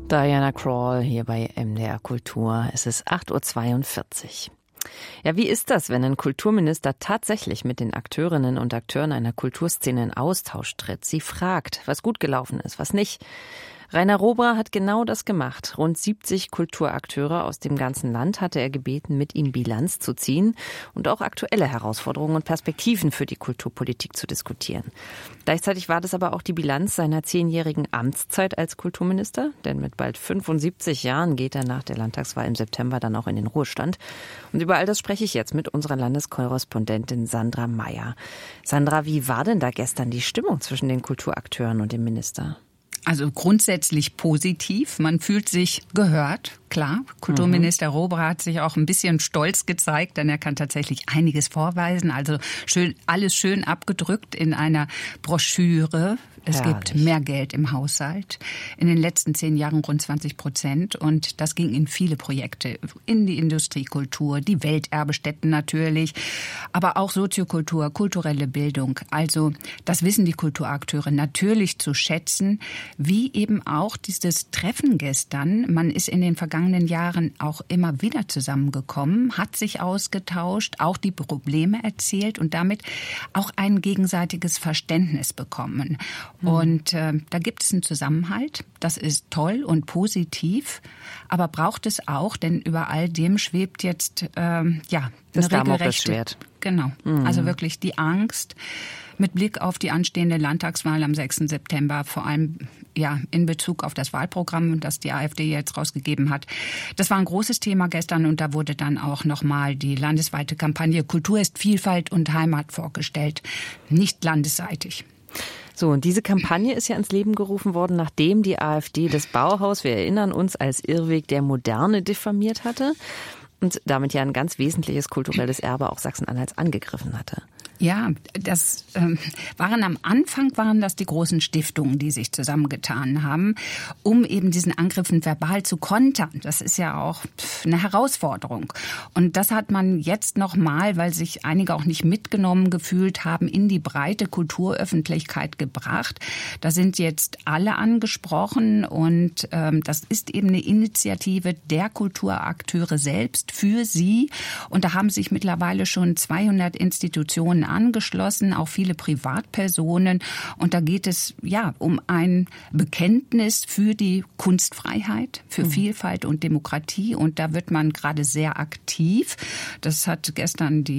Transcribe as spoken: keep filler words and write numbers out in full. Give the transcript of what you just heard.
Diana Krall hier bei M D R Kultur. Es ist acht Uhr zweiundvierzig. Ja, wie ist das, wenn ein Kulturminister tatsächlich mit den Akteurinnen und Akteuren einer Kulturszene in Austausch tritt? Sie fragt, was gut gelaufen ist, was nicht. Rainer Robra hat genau das gemacht. Rund siebzig Kulturakteure aus dem ganzen Land hatte er gebeten, mit ihm Bilanz zu ziehen und auch aktuelle Herausforderungen und Perspektiven für die Kulturpolitik zu diskutieren. Gleichzeitig war das aber auch die Bilanz seiner zehnjährigen Amtszeit als Kulturminister, denn mit bald fünfundsiebzig Jahren geht er nach der Landtagswahl im September dann auch in den Ruhestand. Und über all das spreche ich jetzt mit unserer Landeskorrespondentin Sandra Meyer. Sandra, wie war denn da gestern die Stimmung zwischen den Kulturakteuren und dem Minister? Also grundsätzlich positiv. Man fühlt sich gehört, klar. Kulturminister mhm. Robra hat sich auch ein bisschen stolz gezeigt, denn er kann tatsächlich einiges vorweisen. Also schön, alles schön abgedrückt in einer Broschüre. Es Herrlich. Gibt mehr Geld im Haushalt. In den letzten zehn Jahren rund zwanzig Prozent. Und das ging in viele Projekte. In die Industriekultur, die Welterbestätten natürlich, aber auch Soziokultur, kulturelle Bildung. Also das wissen die Kulturakteure natürlich zu schätzen. Wie eben auch dieses Treffen gestern. Man ist in den vergangenen Jahren auch immer wieder zusammengekommen, hat sich ausgetauscht, auch die Probleme erzählt und damit auch ein gegenseitiges Verständnis bekommen. Und äh, da gibt es einen Zusammenhalt. Das ist toll und positiv. Aber braucht es auch, denn über all dem schwebt jetzt ähm, ja das eine regelrechte... Damoklesschwert. Genau. Mhm. Also wirklich die Angst mit Blick auf die anstehende Landtagswahl am sechsten September, vor allem ja in Bezug auf das Wahlprogramm, das die AfD jetzt rausgegeben hat. Das war ein großes Thema gestern und da wurde dann auch nochmal die landesweite Kampagne Kultur ist Vielfalt und Heimat vorgestellt. Nicht landesseitig. So, und diese Kampagne ist ja ins Leben gerufen worden, nachdem die AfD das Bauhaus, wir erinnern uns, als Irrweg der Moderne diffamiert hatte und damit ja ein ganz wesentliches kulturelles Erbe auch Sachsen-Anhalts angegriffen hatte. Ja, das ähm, waren am Anfang waren das die großen Stiftungen, die sich zusammengetan haben, um eben diesen Angriffen verbal zu kontern. Das ist ja auch eine Herausforderung. Und das hat man jetzt nochmal, weil sich einige auch nicht mitgenommen gefühlt haben, in die breite Kulturöffentlichkeit gebracht. Da sind jetzt alle angesprochen und ähm, das ist eben eine Initiative der Kulturakteure selbst für sie. Und da haben sich mittlerweile schon zweihundert Institutionen angeschlossen, auch viele Privatpersonen. Und da geht es ja um ein Bekenntnis für die Kunstfreiheit, für mhm. Vielfalt und Demokratie. Und da wird man gerade sehr aktiv. Das hat gestern die